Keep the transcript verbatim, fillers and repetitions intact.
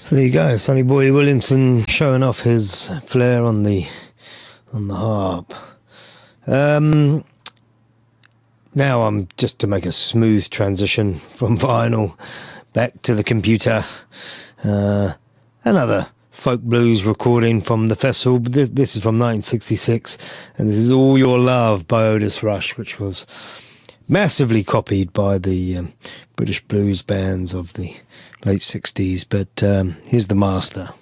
So there you go, Sonny Boy Williamson showing off his flair on the on the harp. Um, now I'm just to make a smooth transition from vinyl back to the computer. Uh, another folk blues recording from the festival, but this, this is from nineteen sixty-six, and this is All Your Love by Otis Rush, which was massively copied by the um, British blues bands of the late sixties, but um, here's the master.